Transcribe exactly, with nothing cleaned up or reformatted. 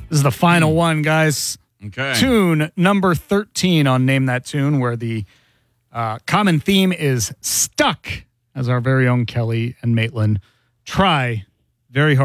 This is the final one, guys. Okay. Tune number thirteen on Name That Tune, where the uh, common theme is stuck, as our very own Kelly and Maitland try very hard.